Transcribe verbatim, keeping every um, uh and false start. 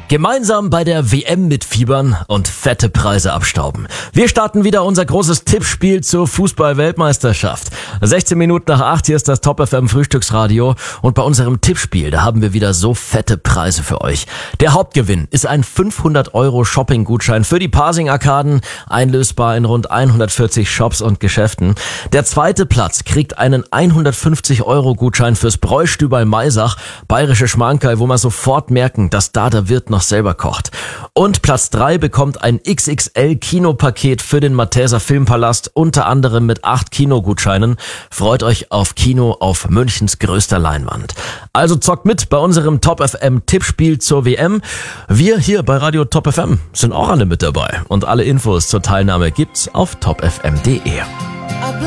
Gemeinsam bei der W M mitfiebern und fette Preise abstauben. Wir starten wieder unser großes Tippspiel zur Fußball-Weltmeisterschaft. sechzehn Minuten nach acht, hier ist das Top F M Frühstücksradio. Und bei unserem Tippspiel, da haben wir wieder so fette Preise für euch. Der Hauptgewinn ist ein fünfhundert Euro Shopping-Gutschein für die Pasing-Arkaden, einlösbar in rund hundertvierzig Shops und Geschäften. Der zweite Platz kriegt einen hundertfünfzig Euro Gutschein fürs Bräustüberl Maisach, bayerische Schmankerl, wo man sofort merken, dass da der Wirt noch selber kocht. Und Platz drei bekommt ein X X L-Kinopaket für den Malteser Filmpalast, unter anderem mit acht Kinogutscheinen. Freut euch auf Kino auf Münchens größter Leinwand. Also zockt mit bei unserem Top F M Tippspiel zur W M. Wir hier bei Radio Top F M sind auch alle mit dabei. Und alle Infos zur Teilnahme gibt's auf top f m punkt d e.